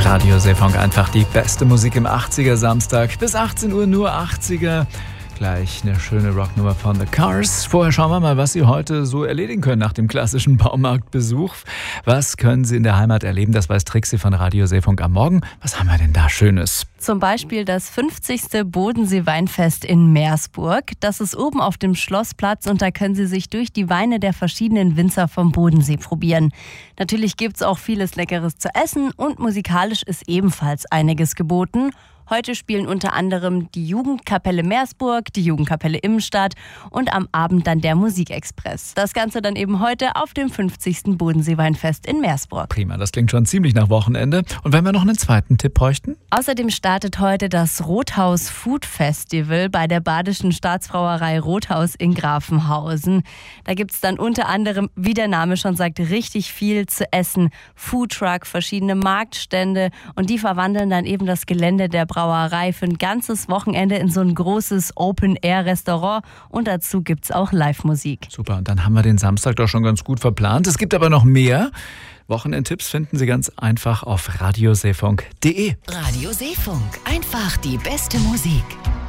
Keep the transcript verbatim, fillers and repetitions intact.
Radio Seefunk, einfach die beste Musik im achtziger Samstag. Bis achtzehn Uhr nur achtziger. Gleich eine schöne Rocknummer von The Cars. Vorher schauen wir mal, was Sie heute so erledigen können nach dem klassischen Baumarktbesuch. Was können Sie in der Heimat erleben? Das weiß Trixie von Radio Seefunk am Morgen. Was haben wir denn da Schönes? Zum Beispiel das fünfzigste Bodensee-Weinfest in Meersburg. Das ist oben auf dem Schlossplatz und da können Sie sich durch die Weine der verschiedenen Winzer vom Bodensee probieren. Natürlich gibt es auch vieles Leckeres zu essen und musikalisch ist ebenfalls einiges geboten. Heute spielen unter anderem die Jugendkapelle Meersburg, die Jugendkapelle Immenstadt und am Abend dann der Musikexpress. Das Ganze dann eben heute auf dem fünfzigsten Bodensee-Weinfest in Meersburg. Prima, das klingt schon ziemlich nach Wochenende. Und wenn wir noch einen zweiten Tipp bräuchten? Außerdem startet heute das Rothaus Food Festival bei der Badischen Staatsbrauerei Rothaus in Grafenhausen. Da gibt es dann unter anderem, wie der Name schon sagt, richtig viel zu essen. Foodtruck, verschiedene Marktstände und die verwandeln dann eben das Gelände der Brauerei Brauerei für ein ganzes Wochenende in so ein großes Open-Air-Restaurant und dazu gibt es auch Live-Musik. Super, und dann haben wir den Samstag doch schon ganz gut verplant. Es gibt aber noch mehr. Wochenendtipps finden Sie ganz einfach auf radio seefunk punkt de. Radio Seefunk, einfach die beste Musik.